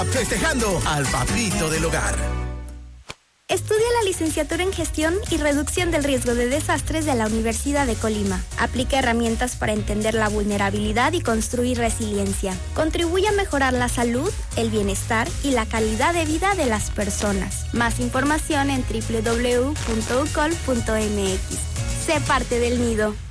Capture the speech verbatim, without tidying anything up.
Festejando al papito del hogar. Estudia la licenciatura en Gestión y Reducción del Riesgo de Desastres de la Universidad de Colima. Aplica herramientas para entender la vulnerabilidad y construir resiliencia. Contribuye a mejorar la salud, el bienestar y la calidad de vida de las personas. Más información en doble u doble u doble u punto u col punto m x. Sé parte del nido.